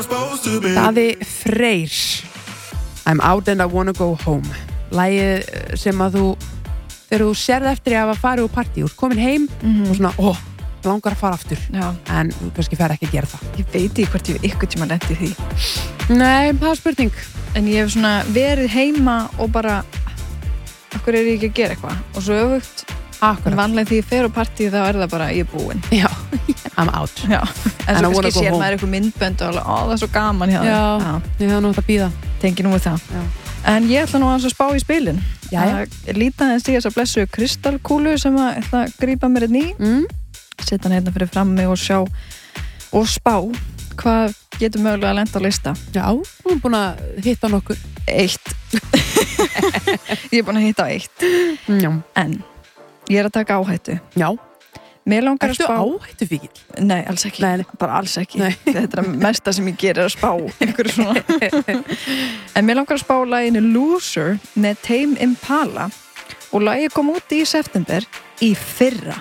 Daði Freyr I'm out and I wanna go home. Lagið sem að þegar þú sérð eftir að fara úr partí, úr komin heim og svona, langar að fara aftur. Já. En þú kannski fer ekki að gera það. Ég veit ekki hvort ég ykkur tíma lenti því. Nei, það er spurning. En ég hef svona verið heima og bara okkur ég ekki að gera eitthvað og svo öfugt. Akkurat. Vanlega því ég fer á partí þá er það bara ég er búin. Já, I'm out. Já. En svo kannski sér home. maður eitthvað myndbönd og það er svo gaman hjá þér. Já, ég hef nátt að bíða. Tengi nú við það. Já. En ég ætla nú að spá í spilin. Jæja. Líta þess í þessa blessu kristalkúlu sem að ætla að grípa mér inn í. Setja hann hérna fyrir frammi og sjá og spá hvað getur mögulega að lenda á lista. Já, þú er búin að hitta nokkur. 1. Ég er búin að hitta á 1. Já. En ég er að taka áhættu. Já. Mér langar að spá. spá. Ertu áhættufíkill? Nei, alls ekki. Nei. Bara alls ekki. Nei. Þetta er mesta sem ég gerir að spá einhverju svona. En mér langar að spá laginu Loser með Tame Impala og lagið kom út í september í fyrra.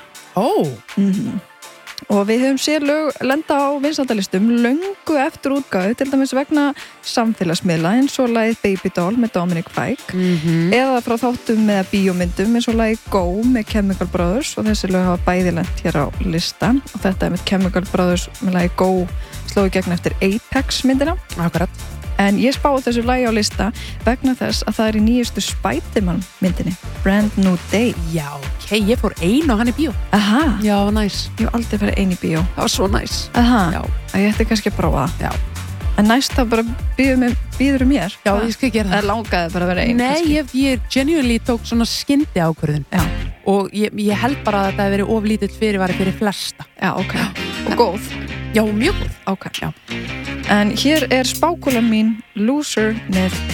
Og við höfum séð lög lenda á vinsældalistum löngu eftir útgáfu, til dæmis vegna samfélagsmiðla eins og lagið Baby Doll með Dominic Fike eða frá þáttum með bíómyndum eins og lagið Go með Chemical Brothers og þessi lög hafa bæði lent hér á lista og þetta er með Chemical Brothers með lagið Go slói gegn eftir Apex myndina. Akkurat. En ég spáði þessu lagi á lista vegna þess að það er í nýjustu Spider-Man myndinni, Brand New Day. Já, ok, ég fór á hann í bíó. Aha. Já, það var næs. Ég hef aldrei farið ein í bíó. Það var svo næs. Aha. Já. Að ég ætti kannski að prófa það. Já. En næst þá bara býður mér. Já, ég skal gera það. Það langaði bara að vera ein. Nei, ég genuinely tók svona skyndi ákvörðun. Já. Og ég held bara að þetta hefði verið of lítill fyrirvari fyrir flesta. Já, ok. Og góð. Já, mjög góð. Ok. Já. En hér er spákúlan mín Loser með